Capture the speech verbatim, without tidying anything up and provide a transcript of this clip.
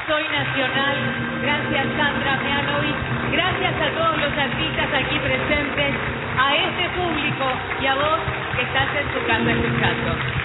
Soy Nacional. Gracias, Sandra Mianovich. Gracias a todos los artistas aquí presentes, a este público y a vos que estás en tu casa escuchando.